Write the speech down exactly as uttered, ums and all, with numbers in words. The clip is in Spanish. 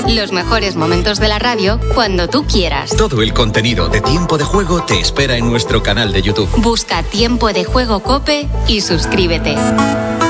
Los mejores momentos de la radio cuando tú quieras. Todo el contenido de Tiempo de Juego te espera en nuestro canal de YouTube. Busca Tiempo de Juego COPE y suscríbete.